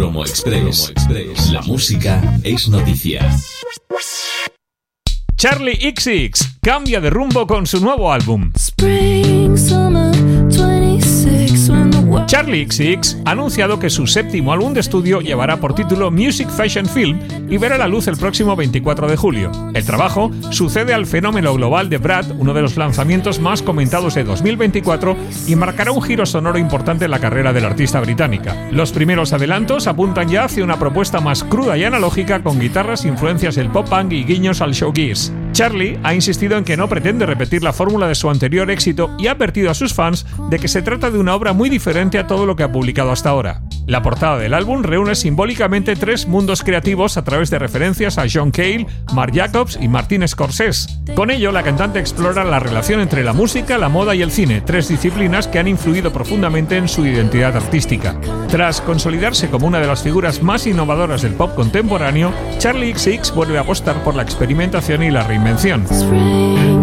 Promo Express. La música es noticia. Charli XX cambia de rumbo con su nuevo álbum. Spring, summer, 26 when the world... Charli XX ha anunciado que su séptimo álbum de estudio llevará por título Music Fashion Film y verá la luz el próximo 24 de julio. El trabajo sucede al fenómeno global de Brad, uno de los lanzamientos más comentados de 2024, y marcará un giro sonoro importante en la carrera del artista británica. Los primeros adelantos apuntan ya hacia una propuesta más cruda y analógica con guitarras, influencias del pop-punk y guiños al showbiz. Charli ha insistido en que no pretende repetir la fórmula de su anterior éxito y ha advertido a sus fans de que se trata de una obra muy diferente a todo lo que ha publicado hasta ahora. La portada del álbum reúne simbólicamente tres mundos creativos a través de referencias a John Cale, Marc Jacobs y Martin Scorsese. Con ello, la cantante explora la relación entre la música, la moda y el cine, tres disciplinas que han influido profundamente en su identidad artística. Tras consolidarse como una de las figuras más innovadoras del pop contemporáneo, Charli XX vuelve a apostar por la experimentación y la reinvención. Spring,